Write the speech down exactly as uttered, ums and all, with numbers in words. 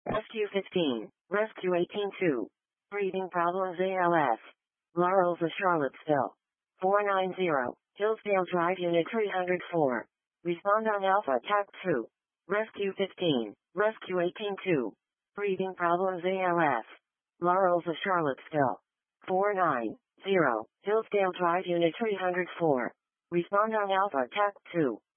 Rescue fifteen, Rescue eighteen two. Breathing problems A L S. La Rosa, Charlottesville. four nine zero, Hillsdale Drive, Unit three oh four. Respond on Alpha Tac two. Rescue fifteen, Rescue eighteen two. Breathing problems A L S. La Rosa, Charlottesville. four nine zero, Hillsdale Drive, Unit three oh four. Respond on Alpha Tac two.